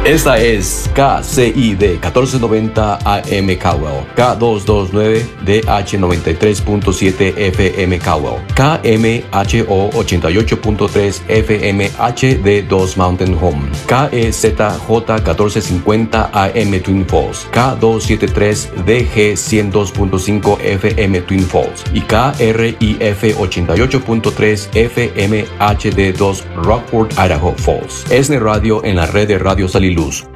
Esta es KCID 1490 AM Caldwell, K229DH 93.7 FM Caldwell, KMHO 88.3 FM HD2 Mountain Home, KEZJ 1450 AM Twin Falls, K273DG 102.5 FM Twin Falls y KRIF 88.3 FM HD2 Rockford, Idaho Falls. ESNE Radio en la red de Radio Saliluz.